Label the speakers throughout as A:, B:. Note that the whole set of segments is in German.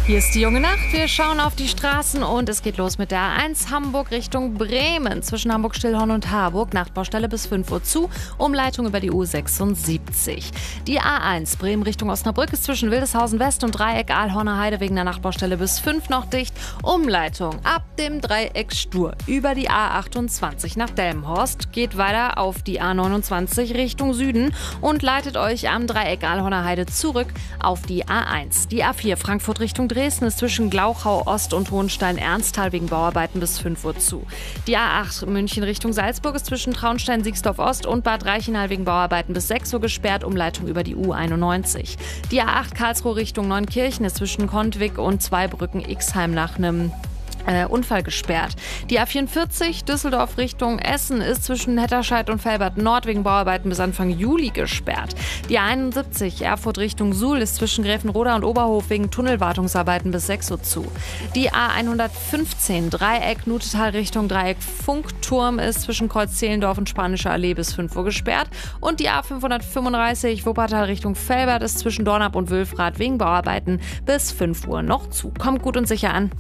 A: Hier ist die junge Nacht. Wir schauen auf die Straßen und es geht los mit der A1 Hamburg Richtung Bremen. Zwischen Hamburg-Stillhorn und Harburg. Nachtbaustelle bis 5 Uhr zu. Umleitung über die U76. Die A1 Bremen Richtung Osnabrück ist zwischen Wildeshausen West und Dreieck Aalhorner Heide wegen der Nachtbaustelle bis 5 noch dicht. Umleitung ab dem Dreieck Stur über die A28 nach Delmenhorst. Geht weiter auf die A29 Richtung Süden und leitet euch am Dreieck Aalhorner Heide zurück auf die A1. Die A4 Frankfurt Richtung Dresden ist zwischen Glauchau Ost und Hohenstein-Ernsthal wegen Bauarbeiten bis 5 Uhr zu. Die A8 München Richtung Salzburg ist zwischen Traunstein-Siegsdorf Ost und Bad Reichenhall wegen Bauarbeiten bis 6 Uhr gesperrt, Umleitung über die U91. Die A8 Karlsruhe Richtung Neunkirchen ist zwischen Kontwig und Zweibrücken-Ixheim nach einem Unfall gesperrt. Die A44 Düsseldorf Richtung Essen ist zwischen Hetterscheid und Velbert Nord wegen Bauarbeiten bis Anfang Juli gesperrt. Die A71 Erfurt Richtung Suhl ist zwischen Gräfenroda und Oberhof wegen Tunnelwartungsarbeiten bis 6 Uhr zu. Die A115 Dreieck Nutetal Richtung Dreieck Funkturm ist zwischen Kreuz-Zehlendorf und Spanische Allee bis 5 Uhr gesperrt. Und die A535 Wuppertal Richtung Velbert ist zwischen Dornap und Wülfrath wegen Bauarbeiten bis 5 Uhr noch zu. Kommt gut und sicher an.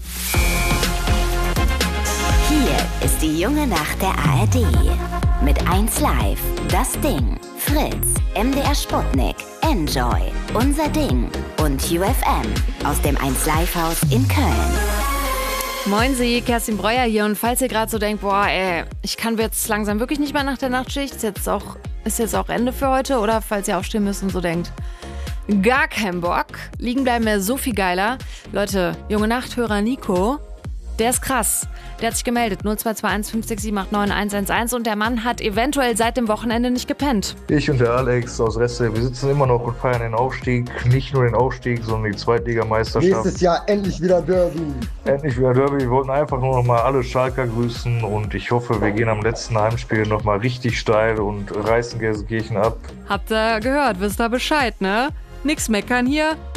B: Hier ist die junge Nacht der ARD. Mit 1 Live, Das Ding, Fritz, MDR Sputnik, Enjoy, Unser Ding und UFM aus dem 1 Live Haus in Köln.
A: Moin Sie, Kerstin Breuer hier und falls ihr gerade so denkt, ich kann jetzt langsam wirklich nicht mehr nach der Nachtschicht, ist jetzt auch Ende für heute oder falls ihr aufstehen müsst und so denkt, gar kein Bock, liegen bleiben wäre so viel geiler. Leute, junge Nachthörer Nico, der ist krass. Der hat sich gemeldet, 0221 56789 111 und der Mann hat eventuell seit dem Wochenende nicht gepennt.
C: Ich und der Alex aus Reste, wir sitzen immer noch und feiern den Aufstieg. Nicht nur den Aufstieg, sondern die Zweitligameisterschaft.
D: Nächstes Jahr endlich wieder Derby.
C: Endlich wieder Derby. Wir wollten einfach nur noch mal alle Schalker grüßen und ich hoffe, wir gehen am letzten Heimspiel noch mal richtig steil und reißen Gelsenkirchen ab.
A: Habt ihr gehört, wisst ihr Bescheid, ne? Nix meckern hier.